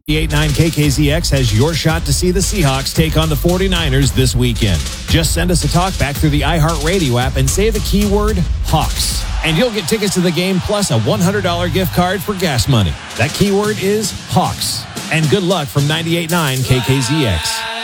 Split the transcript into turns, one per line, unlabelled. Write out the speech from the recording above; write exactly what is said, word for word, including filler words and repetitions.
ninety-eight point nine K K Z X has your shot to see the Seahawks take on the forty-niners this weekend. Just send us a talkback through the iHeartRadio app and say the keyword Hawks, and you'll get tickets to the game plus a one hundred dollars gift card for gas money. That keyword is Hawks. And good luck from ninety-eight point nine K K Z X.